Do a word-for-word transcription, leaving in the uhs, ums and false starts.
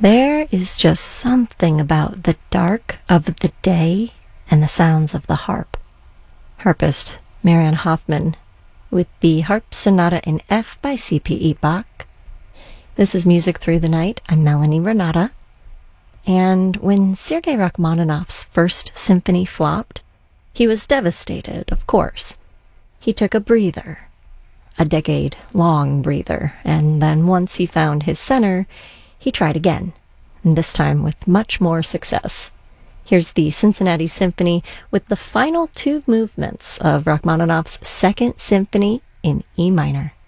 There is just something about the dark of the day and the sounds of the harp. Harpist Marianne Hoffman with the Harp Sonata in F by C P E Bach. This is Music Through the Night. I'm Melanie Renata. And when Sergei Rachmaninoff's first symphony flopped, he was devastated, of course. He took a breather, a decade-long breather, and then once he found his center, he tried again, and this time with much more success. Here's the Cincinnati Symphony with the final two movements of Rachmaninoff's Second Symphony in E minor.